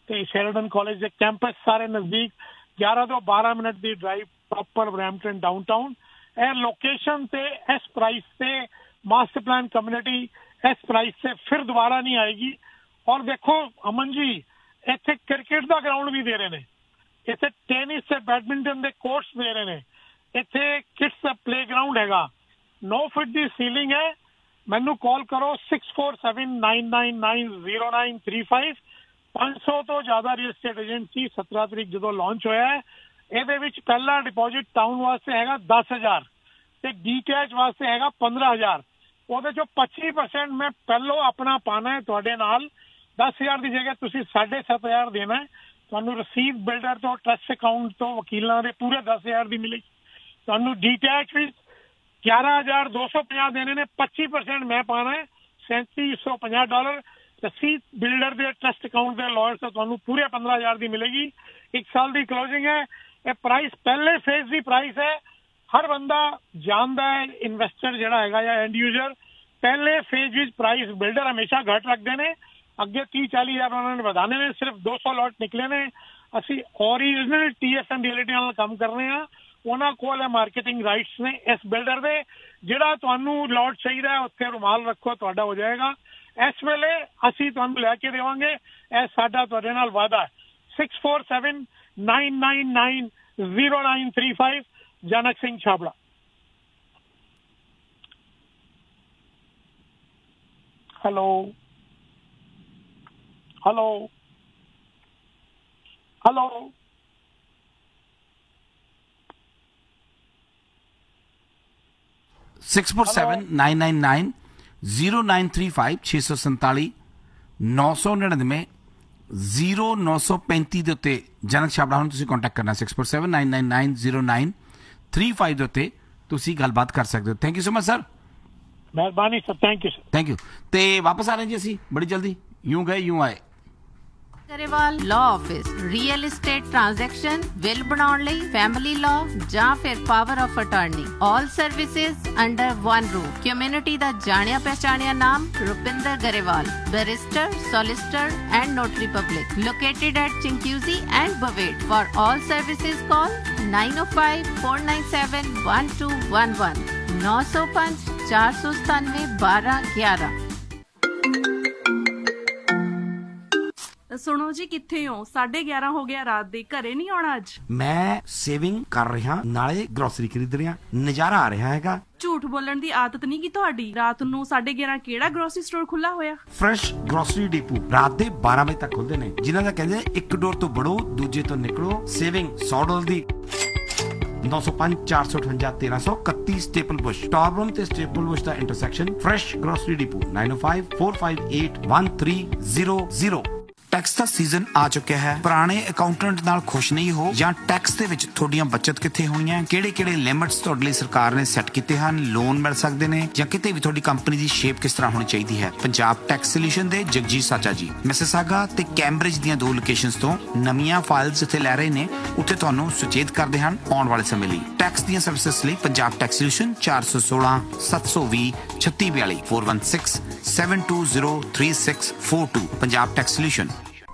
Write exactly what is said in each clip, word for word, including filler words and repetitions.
ਤੇ Sheridan college ਦੇ campus ਸਾਰੇ ਨਜ਼ਦੀਕ, ਗਿਆਰਾਂ ਤੋਂ ਬਾਰਾਂ ਮਿੰਟ ਦੀ ਡਰਾਈਵ ਪ੍ਰੋਪਰ ਬਰੈਂਪਟਨ ਡਾਊਨਟਾਊਨ। ਇਹ ਲੋਕੇਸ਼ਨ ਤੇ ਇਸ ਪ੍ਰਾइस ਤੇ ਮਾਸਟਰ ਪਲਾਨ ਕਮਿਊਨਿਟੀ ਇਸ ਪ੍ਰਾइस ਤੇ ਫਿਰ ਦੁਬਾਰਾ ਨਹੀਂ ਆਏਗੀ। ਔਰ ਦੇਖੋ ਅਮਨ ਜੀ, ਇੱਥੇ ਕ੍ਰਿਕਟ ਦਾ ਗਰਾਊਂਡ ਵੀ ਦੇ ਰਹੇ ਨੇ, ਇੱਥੇ ਟੈਨਿਸ ਤੇ ਬੈਡਮਿੰਟਨ ਦੇ ਕੋਰਟਸ ਦੇ ਰਹੇ ਨੇ, ਇੱਥੇ ਕਿਡਸ ਦਾ ਪਲੇ ਗਰਾਊਂਡ ਹੈਗਾ, ਨੌ ਫੁੱਟ ਦੀ ਸੀਲਿੰਗ ਹੈ। ਮੈਨੂੰ ਕਾਲ ਕਰੋ six four seven nine nine nine zero nine three five. ਪੰਜ ਸੌ ਤੋਂ ਜ਼ਿਆਦਾ ਰੀਅਲ ਸਟੇਟ ਏਜੰਟ ਸੀ। ਸਤਰਾਂ ਤਰੀਕ ਜਦੋਂ ਲਾਂਚ ਹੋਇਆ ਹੈ, ਇਹਦੇ ਵਿੱਚ ਪਹਿਲਾ ਡਿਪੋਜ਼ਿਟ ਟਾਊਨ ਵਾਸਤੇ ਹੈਗਾ ਦਸ ਹਜ਼ਾਰ ਤੇ ਡੀਟੈਚ ਵਾਸਤੇ ਹੈਗਾ ਪੰਦਰਾਂ ਹਜ਼ਾਰ। ਉਹਦੇ ਚੋਂ ਪੱਚੀ ਪਰਸੈਂਟ ਮੈਂ ਪਹਿਲੋਂ ਆਪਣਾ ਪਾਣਾ ਹੈ ਤੁਹਾਡੇ ਨਾਲ। ਦਸ ਹਜ਼ਾਰ ਦੀ ਜਗ੍ਹਾ ਤੁਸੀਂ ਸਾਢੇ ਸੱਤ ਹਜ਼ਾਰ ਦੇਣਾ ਹੈ। ਤੁਹਾਨੂੰ ਰਸੀਦ ਬਿਲਡਰ ਤੋਂ, ਟਰਸਟ ਅਕਾਊਂਟ ਤੋਂ, ਵਕੀਲਾਂ ਦੇ ਪੂਰੇ ਦਸ ਹਜ਼ਾਰ ਦੀ ਮਿਲੇਗੀ। ਤੁਹਾਨੂੰ ਡੀਟੈਚ ਵਿੱਚ ਗਿਆਰਾਂ ਹਜ਼ਾਰ ਦੋ ਸੌ ਪੰਜਾਹ ਦੇਣੇ ਨੇ, ਪੱਚੀ ਪਰਸੈਂਟ ਮੈਂ ਪਾਣਾ ਹੈ, ਸੈਂਤੀ ਸੌ ਪੰਜਾਹ ਡਾਲਰ। ਰਸੀਦ ਬਿਲਡਰ ਦੇ, ਟਰਸਟ ਅਕਾਊਂਟ ਦੇ, ਲਾਇਰ ਤੋਂ ਤੁਹਾਨੂੰ ਪੂਰੇ ਪੰਦਰਾਂ ਹਜ਼ਾਰ ਦੀ ਮਿਲੇਗੀ। ਇੱਕ ਸਾਲ ਦੀ ਕਲੋजिंग ਹੈ। ਇਹ ਪ੍ਰਾइस ਪਹਿਲੇ ਫੇਜ਼ ਦੀ ਪ੍ਰਾइस ਹੈ। ਹਰ ਬੰਦਾ ਜਾਣਦਾ ਹੈ, ਇਨਵੈਸਟਰ ਜਿਹੜਾ ਹੈਗਾ ਜਾਂ ਐਂਡ ਯੂਜ਼ਰ, ਪਹਿਲੇ ਫੇਜ਼ ਵਿੱਚ ਪ੍ਰਾइस ਬਿਲਡਰ ਹਮੇਸ਼ਾ ਘੱਟ ਰੱਖਦੇ ਨੇ। ਅੱਗੇ ਤੀਹ ਚਾਲੀ ਹਜ਼ਾਰ ਉਹਨਾਂ ਨੇ ਵਧਾਣੇ ਨੇ, ਸਿਰਫ ਦੋ ਸੌ ਲੋਟ ਨਿਕਲੇ ਨੇ। ਅਸੀਂ original T S M reality ਨਾਲ ਕੰਮ ਕਰ ਰਹੇ ਹਾਂ। ਉਹਨਾਂ ਕੋਲ ਮਾਰਕੀਟਿੰਗ ਰਾਈਟਸ ਨੇ ਇਸ ਬਿਲਡਰ ਦੇ। ਜਿਹੜਾ ਤੁਹਾਨੂੰ ਲੋਟ ਚਾਹੀਦਾ ਉੱਥੇ ਰੁਮਾਲ ਰੱਖੋ, ਤੁਹਾਡਾ ਹੋ ਜਾਏਗਾ। ਇਸ ਵੇਲੇ ਅਸੀਂ ਤੁਹਾਨੂੰ ਲੈ ਕੇ ਦੇਵਾਂਗੇ, ਇਹ ਸਾਡਾ ਤੁਹਾਡੇ ਨਾਲ ਵਾਅਦਾ ਹੈ। Six four seven nine nine nine zero nine three five. ਜਨਕ Singh Chhabra. Hello hello hello six four seven nine nine nine zero nine three five छे सौ संताली नौ सौ निन्यानवे जीरो नौ सौ पैंती के उत्ते जनक छाबड़ा हुण तुसीं कॉन्टैक्ट करना। Six four seven nine nine nine zero nine three five के उत्ते तुसीं गलबात कर सकते हो। Thank you so much sir. मेहरबानी sir. Thank you sir. Thank you. तो वापस आ रहे हैं जी असीं बड़ी जल्दी। यूं गए यूं आए। Grewal law office real estate transaction will बनाउण लई फैमिली लॉ ਜਾਂ ਫਿਰ power of attorney all services under one roof. Community ਦਾ ਜਾਣਿਆ ਪਹਿਚਾਣਿਆ ਨਾਮ Rupinder Grewal, barrister, solicitor and notary public, located at Chinguizi and Bowait। For all services call nine oh five four nine seven one two one one nine oh five four seven seven one two one one। ਸੁਣੋ ਜੀ, ਕਿੱਥੇ ਹੋ? ਸਾਢੇ ਗਿਆਰਾਂ ਹੋ ਗਿਆ ਰਾਤ ਦੇ, ਘਰੇ ਨਹੀਂ ਆਉਣਾ ਅੱਜ? ਮੈਂ ਸੇਵਿੰਗ ਕਰ ਰਿਹਾ, ਨਾਲੇ ਗਰੋਸਰੀ ਖਰੀਦ ਰਿਹਾ, ਨਜ਼ਾਰਾ ਆ ਰਿਹਾ ਹੈਗਾ। ਝੂਠ ਬੋਲਣ ਦੀ ਆਦਤ ਨਹੀਂ ਕੀ ਤੁਹਾਡੀ? ਰਾਤ ਨੂੰ ਸਾਢੇ ਗਿਆਰਾਂ ਕਿਹੜਾ ਗਰੋਸਰੀ ਸਟੋਰ ਖੁੱਲਾ ਹੋਇਆ? ਫਰੈਸ਼ ਗਰੋਸਰੀ ਡਿਪੂ ਰਾਤ ਦੇ ਬਾਰਾਂ ਵਜੇ ਤੱਕ ਖੁੱਲਦੇ ਨੇ, ਜਿਨ੍ਹਾਂ ਦਾ ਕਹਿੰਦੇ ਇੱਕ ਡੋਰ ਤੋਂ ਵੜੋ ਦੂਜੇ ਤੋਂ ਨਿਕਲੋ। ਸੇਵਿੰਗ ਸੌ ਡਾਲਰ ਦੀ ਨੌ ਸੌ ਪੰਜ ਚਾਰ ਸੌ ਅਠਵੰਜਾ ਤੇਰਾਂ ਸੌ ਇਕੱਤੀ ਸਟੇਪਲ ਬੁਸ਼ ਟਾਰਬਨ ਤੇ ਸਟੇਪਲ ਬੁਸ਼ ਦਾ intersection. Fresh grocery depot ਨਾइन oh five four five eight one three zero zero। Tax ਦਾ ਸੀਜ਼ਨ ਆ ਚੁੱਕਿਆ ਹੈ। ਪੁਰਾਣੇ ਅਕਾਊਂਟੈਂਟ ਨਾਲ ਖੁਸ਼ ਨਹੀਂ ਹੋ ਜਾਂ ਟੈਕਸ ਦੇ ਵਿੱਚ ਤੁਹਾਡੀਆਂ ਬਚਤ ਕਿੱਥੇ ਹੋਣੀਆਂ, ਕਿਹੜੇ ਕਿਹੜੇ ਲਿਮਿਟਸ ਤੁਹਾਡੇ ਲਈ ਸਰਕਾਰ ਨੇ ਸੈੱਟ ਕੀਤੇ ਹਨ, ਲੋਨ ਮਿਲ ਸਕਦੇ ਨੇ, ਜਾਂ ਕਿਤੇ ਵੀ ਤੁਹਾਡੀ ਕੰਪਨੀ ਦੀ ਸ਼ੇਪ ਕਿਸ ਤਰ੍ਹਾਂ ਹੋਣੀ ਚਾਹੀਦੀ ਹੈ। ਪੰਜਾਬ ਟੈਕਸ ਸੋਲਿਊਸ਼ਨ ਦੇ ਜਗਜੀਤ ਸਾਚਾ ਜੀ ਮਿਸਿਸਾਗਾ ਤੇ ਕੈਂਬਰਿਜ ਦੀਆਂ ਦੋ ਲੋਕੇਸ਼ਨਸ ਤੋਂ ਨਵੀਆਂ ਫਾਈਲਸ ਜਿੱਥੇ ਲੈ ਰਹੇ ਨੇ, ਉੱਥੇ ਤੁਹਾਨੂੰ ਸੁਚੇਤ ਕਰਦੇ ਹਨ ਆਉਣ ਵਾਲੇ ਸਮੇਂ ਲਈ। ਟੈਕਸ ਦੀਆਂ ਸਰਵਿਸਿਜ਼ ਲਈ ਪੰਜਾਬ ਟੈਕਸ ਸੋਲਿਊਸ਼ਨ ਚਾਰ ਸੌ ਸੋਲਾਂ ਸੱਤ ਸੌ ਵੀਹ ਛੱਤੀ ਬਿਆਲੀ four one six seven two zero three six four two। Punjab tax solution.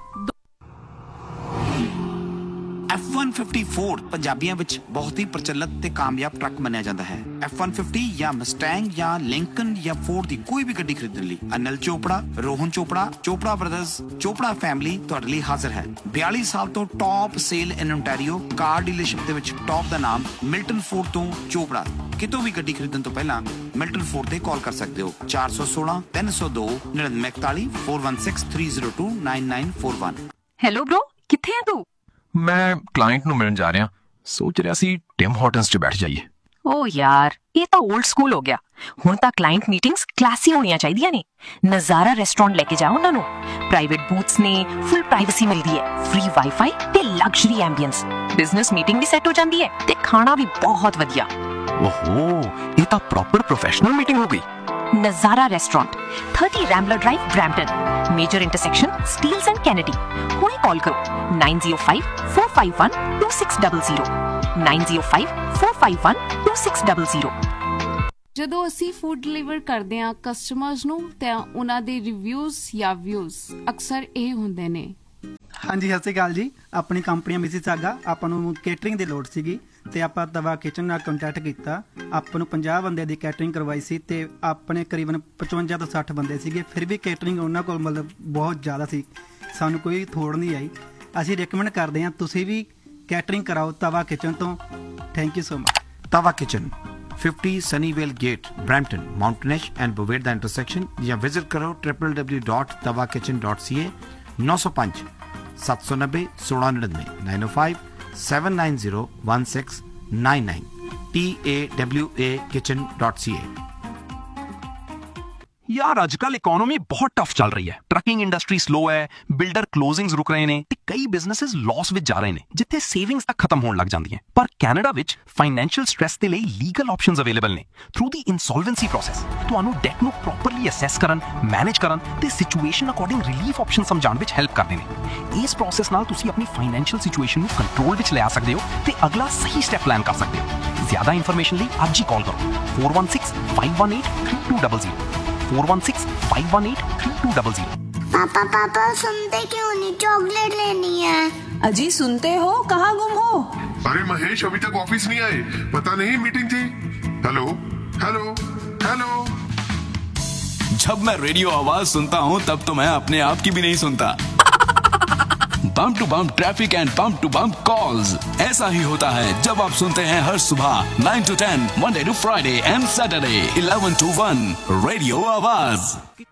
F one fifty-four ਪੰਜਾਬੀਆਂ ਵਿੱਚ ਬਹੁਤ ਹੀ ਪ੍ਰਚਲਿਤ ਤੇ ਕਾਮਯਾਬ ਟਰੱਕ ਮੰਨਿਆ ਜਾਂਦਾ ਹੈ। ਐਫ one fifty ਜਾਂ ਮਸਟੈਂਗ ਜਾਂ ਲਿੰਕਨ ਜਾਂ ਫੋਰਡ ਦੀ ਕੋਈ ਵੀ ਗੱਡੀ ਖਰੀਦਣ ਲਈ ਅਨਿਲ ਚੋਪੜਾ, ਰੋਹਨ ਚੋਪੜਾ, ਚੋਪੜਾ ਬ੍ਰਦਰਜ਼, ਚੋਪੜਾ ਫੈਮਿਲੀ ਤੁਹਾਡੇ ਲਈ ਹਾਜ਼ਰ ਹੈ। ਬਿਆਲੀ ਸਾਲ ਤੋਂ ਟੌਪ ਸੇਲ ਇਨ ਓਨਟਾਰੀਓ ਕਾਰ ਡੀਲਰਸ਼ਿਪ ਦੇ ਵਿੱਚ ਟੌਪ ਦਾ ਨਾਮ ਮਿਲਟਨ ਫੋਰਡ ਤੋਂ ਚੋਪੜਾ। ਕਿਤੋਂ ਵੀ ਗੱਡੀ ਖਰੀਦਣ ਤੋਂ ਪਹਿਲਾਂ ਮਿਲਟਨ ਫੋਰਡ ਤੇ ਕਾਲ ਕਰ ਸਕਦੇ ਹੋ। ਚਾਰ ਸੌ ਸੋਲਾਂ ਤਿੰਨ ਸੌ ਦੋ ਨੜਿਨਵੇਂ ਇਕਤਾਲੀ four one six three zero two nine nine four one। Hello bro, ਕਿੱਥੇ ਹੈ ਤੂੰ? ਮੈਂ ਕਲਾਇੰਟ ਨੂੰ ਮਿਲਣ ਜਾ ਰਿਹਾ, ਸੋਚ ਰਿਹਾ ਸੀ ਟਿਮ ਹਾਰਟਨਸ 'ਚ ਬੈਠ ਜਾਈਏ। ਓ ਯਾਰ, ਇਹ ਤਾਂ 올ਡ ਸਕੂਲ ਹੋ ਗਿਆ। ਹੁਣ ਤਾਂ ਕਲਾਇੰਟ ਮੀਟਿੰਗਸ ਕਲਾਸੀ ਹੋਣੀਆਂ ਚਾਹੀਦੀਆਂ ਨੇ। ਨਜ਼ਾਰਾ ਰੈਸਟੋਰੈਂਟ ਲੈ ਕੇ ਜਾਓ ਉਹਨਾਂ ਨੂੰ। ਪ੍ਰਾਈਵੇਟ ਬੂਥਸ ਨੇ, ਫੁੱਲ ਪ੍ਰਾਈਵੇਸੀ ਮਿਲਦੀ ਹੈ, ਫ੍ਰੀ ਵਾਈਫਾਈ ਤੇ ਲਗਜ਼ਰੀ ਐਂਬੀਐਂਸ। ਬਿਜ਼ਨਸ ਮੀਟਿੰਗ ਵੀ ਸੈੱਟ ਹੋ ਜਾਂਦੀ ਹੈ ਤੇ ਖਾਣਾ ਵੀ ਬਹੁਤ ਵਧੀਆ। ਓਹੋ, ਇਹ ਤਾਂ ਪ੍ਰੋਪਰ ਪ੍ਰੋਫੈਸ਼ਨਲ ਮੀਟਿੰਗ ਹੋ ਗਈ। ਨਜ਼ਾਰਾ restaurant thirty ਰੈਂਬਲਰ drive, Brampton, major intersection Steeles and Kennedy. ਹੁਣੇ ਕਾਲ ਕਰੋ nine oh five four five one two six zero zero nine oh five four five one two six zero zero। ਜਦੋਂ ਅਸੀਂ food deliver ਕਰਦੇ ਹਾਂ customers ਨੂੰ ਤਾਂ ਉਹਨਾਂ ਦੇ ਰਿਵਿਊਜ਼ ਜਾਂ ਵਿਊਜ਼ ਅਕਸਰ ਇਹ ਹੁੰਦੇ ਨੇ, ਹਾਂਜੀ ਸਤਿ ਸ਼੍ਰੀ ਅਕਾਲ ਜੀ। ਆਪਣੀ ਕੰਪਨੀ ਮਿਸੀਸਾਗਾ, ਆਪਾਂ ਨੂੰ ਕੇਟਰਿੰਗ ਦੀ ਲੋੜ ਸੀਗੀ ਤੇ ਆਪਾਂ ਤਵਾ ਕਿਚਨ ਨਾਲ ਕੰਟੈਕਟ ਕੀਤਾ। ਆਪਾਂ ਨੂੰ ਪੰਜਾਹ ਬੰਦੇ ਦੀ ਕੈਟਰਿੰਗ ਕਰਵਾਈ ਸੀ ਤੇ ਆਪਣੇ ਕਰੀਬਨ ਪਚਵੰਜਾ ਤੋਂ ਸੱਠ ਬੰਦੇ ਸੀਗੇ। ਫਿਰ ਵੀ ਕੇਟਰਿੰਗ ਉਹਨਾਂ ਕੋਲ ਮਤਲਬ ਬਹੁਤ ਜ਼ਿਆਦਾ ਸੀ, ਸਾਨੂੰ ਕੋਈ ਥੋੜ ਨਹੀਂ ਆਈ। ਅਸੀਂ ਰਿਕਮੈਂਡ ਕਰਦੇ ਹਾਂ ਤੁਸੀਂ ਵੀ ਕੈਟਰਿੰਗ ਕਰਾਓ ਤਵਾ ਕਿਚਨ ਤੋਂ। Thank you so much. ਤਵਾ kitchen fifty Sunnyvale Gate, Brampton, Mountainish and Boveda intersection ਜਾਂ ਵਿਜ਼ਿਟ ਕਰੋ w w w dot tawa kitchen dot c a nine oh five seven nine zero sixteen ninety nine oh five seven nine zero one six nine nine t a w a kitchen dot c a। ਯਾਰ ਅੱਜ ਕੱਲ economy ਬਹੁਤ tough ਚੱਲ ਰਹੀ ਹੈ। Trucking industry slow ਹੈ, builder ਕਲੋਜ਼ਿੰਗਸ ਰੁਕ ਰਹੇ ਨੇ ਤੇ ਕਈ ਬਿਜ਼ਨੈਸਸ ਲਾਸ ਵਿੱਚ ਜਾ ਰਹੇ ਨੇ, ਜਿੱਥੇ ਸੇਵਿੰਗਸ ਤੱਕ ਖਤਮ ਹੋਣ ਲੱਗ ਜਾਂਦੀਆਂ। ਪਰ ਕੈਨੇਡਾ ਵਿੱਚ ਫਾਈਨੈਂਸ਼ੀਅਲ ਸਟ੍ਰੈਸ ਦੇ ਲਈ ਲੀਗਲ ਆਪਸ਼ਨਸ ਅਵੇਲੇਬਲ ਨੇ। ਥਰੂ ਦੀ ਇਨਸੋਲਵੈਂਸੀ ਪ੍ਰੋਸੈਸ ਤੁਹਾਨੂੰ ਡੈਟ ਨੂੰ ਪ੍ਰੋਪਰਲੀ ਅਸੈਸ ਕਰਨ, ਮੈਨੇਜ ਕਰਨ ਤੇ ਸਿਚੁਏਸ਼ਨ ਅਕੋਰਡਿੰਗ ਰਿਲੀਫ ਆਪਸ਼ਨ ਸਮਝਾਉਣ ਵਿੱਚ ਹੈਲਪ ਕਰਦੇ ਨੇ। ਇਸ ਪ੍ਰੋਸੈਸ ਨਾਲ ਤੁਸੀਂ ਆਪਣੀ ਫਾਈਨੈਂਸ਼ੀਅਲ ਸਿਚੁਏਸ਼ਨ ਨੂੰ ਕੰਟਰੋਲ ਵਿੱਚ ਲਿਆ ਸਕਦੇ ਹੋ ਤੇ ਅਗਲਾ ਸਹੀ ਸਟੈਪ ਪਲਾਨ ਕਰ ਸਕਦੇ ਹੋ। ਜ਼ਿਆਦਾ ਇਨਫੋਰਮੇਸ਼ਨ ਲਈ ਅੱਜ ਹੀ ਕਾਲ ਕਰੋ four one six five one eight three two zero zero four one six five one eight three two zero zero। पापा पापा सुनते क्यों नहीं? चॉकलेट लेनी है। अजी सुनते हो, कहाँ गुम हो? अरे महेश अभी तक ऑफिस नहीं आए, पता नहीं मीटिंग थी। Hello hello hello. जब मैं रेडियो आवाज सुनता हूँ तब तो मैं अपने आप की भी नहीं सुनता। Bump to bump traffic and bump to bump calls, ऐसा ही होता है जब आप सुनते हैं हर सुबह nine to ten, Monday to Friday and Saturday eleven to one radio आवाज।